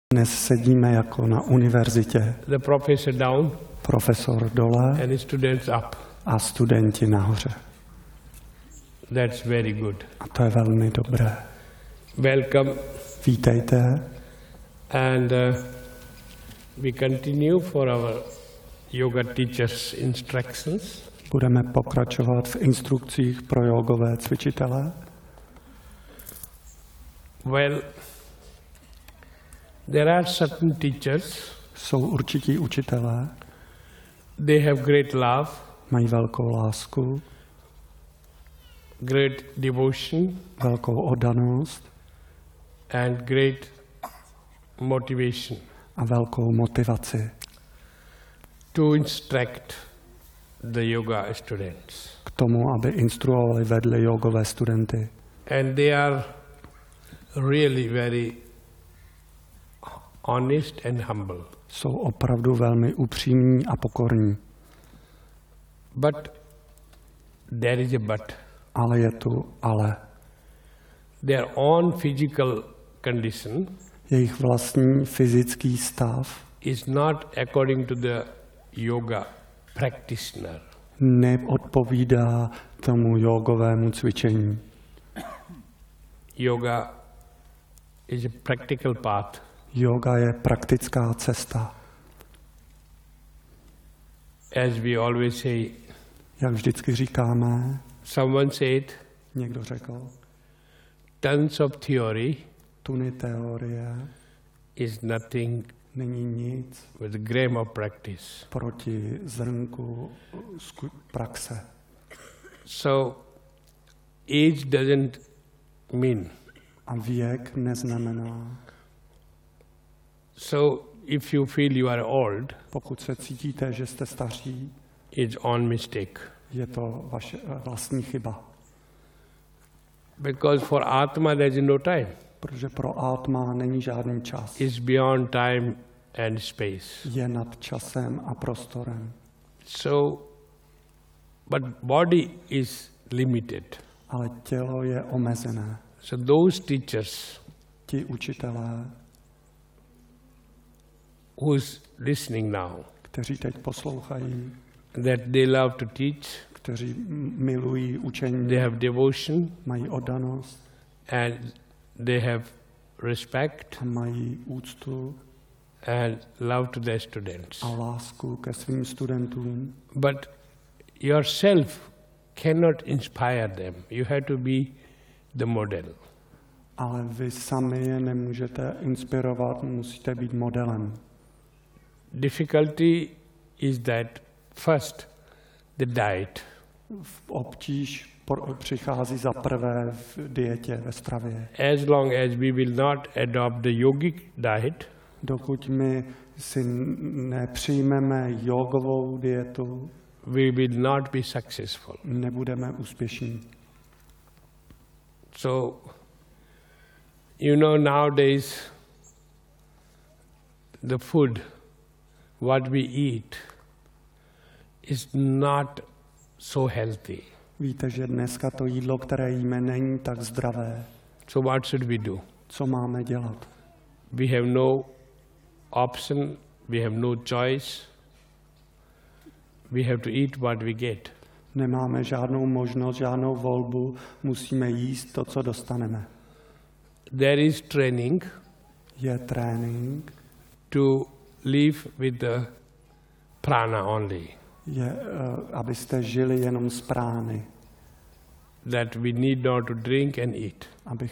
Dnes sedíme jako na univerzitě. The professor down Profesor dole and the students up. a studenti nahoře. That's very good. A to je velmi dobré. Welcome. Vítejte. And we continue for our yoga teachers' instructions. Budeme pokračovat v instrukcích pro jogové cvičitele. Well, there are certain teachers, Jsou určití učitelé, they have great love, mají velkou lásku, great devotion, velkou oddanost and great motivation a velkou motivaci to instruct the yoga students. k tomu, aby instruovali, vedli jogové studenty. And they are really very honest and humble. Jsou opravdu velmi upřímní a pokorní. But there is a but. Ale je tu ale. Their own physical condition Jejich vlastní fyzický stav is not according to the yoga practitioner. neodpovídá tomu jogovému cvičení. Yoga is a practical path. Yoga je praktická cesta. As we always say, Jak vždycky říkáme, someone said, někdo řekl, tons of theory tuny teorie is nothing není nic with a gram of practice. proti zrnku praxe. So, age doesn't mean. A věk neznamená. So, if you feel you are old, Pokud se cítíte, že jste staří, it's on mistake. je to vaše vlastní chyba. Because for Atma there is no time. Protože pro Atma není žádný čas. It's beyond time and space. Je nad časem a prostorem. So, but body is limited. Ale tělo je omezené. So those teachers Ti učitelé, who's listening now, kteří teď poslouchají, that they love to teach, kteří milují učení, they have devotion mají oddanost and they have respect a mají úctu and love to their students. a lásku ke svým studentům. But yourself cannot inspire them. You have to be the model. Ale vy sami je nemůžete inspirovat, musíte být modelem. Difficulty is that first the diet. Obtíž přichází za prvé v dietě, ve stravě. As long as we will not adopt the yogic diet, Dokud my si nepřijmeme jogovou dietu, we will not be successful. nebudeme úspěšní. So, you know, nowadays the food, what we eat, is not so healthy. Víte, že dneska to jídlo, které jíme, není tak zdravé. So what should we do? Co máme dělat? We have no option, we have no choice. We have to eat what we get. Nemáme žádnou možnost, žádnou volbu, musíme jíst to, co dostaneme. There is training Je trénink, to live with the prana only. je, abyste žili jenom z prány, That we need not to drink and eat.